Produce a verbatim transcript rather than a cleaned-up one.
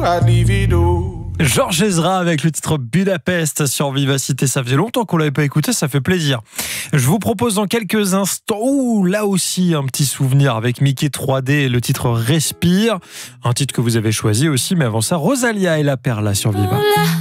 Georges Ezra avec le titre Budapest sur Vivacité. Ça faisait longtemps qu'on l'avait pas écouté, ça fait plaisir. Je vous propose dans quelques instants, ouh, là aussi un petit souvenir avec Mickey trois D et le titre Respire, un titre que vous avez choisi aussi, mais avant ça, Rosalia et la Perla sur Viva.